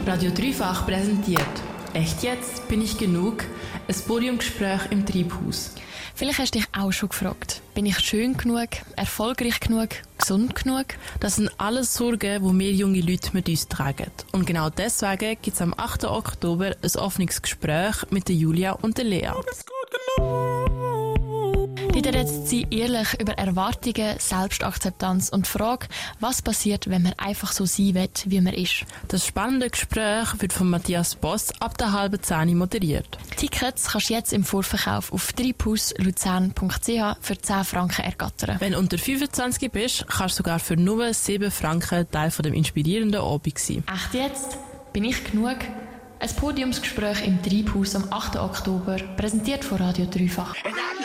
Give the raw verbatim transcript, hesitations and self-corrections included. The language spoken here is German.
Radio Dreifach präsentiert «Echt jetzt? Bin ich genug?» Ein Podiumgespräch im Treibhaus. Vielleicht hast du dich auch schon gefragt, bin ich schön genug, erfolgreich genug, gesund genug? Das sind alles Sorgen, die wir junge Leute mit uns tragen. Und genau deswegen gibt es am achten Oktober ein offenes Gespräch mit der Julia und der Lea. Dort redet sie ehrlich über Erwartungen, Selbstakzeptanz und die Frage, was passiert, wenn man einfach so sein will, wie man ist. Das spannende Gespräch wird von Matthias Boss ab der halben zehn moderiert. Tickets kannst du jetzt im Vorverkauf auf treibhaus luzern punkt c h für zehn Franken ergattern. Wenn du unter fünfundzwanzig bist, kannst du sogar für nur sieben Franken Teil von dem inspirierenden Abend sein. Echt jetzt? Bin ich genug? Ein Podiumsgespräch im Treibhaus am achten Oktober, präsentiert von Radio Dreifach.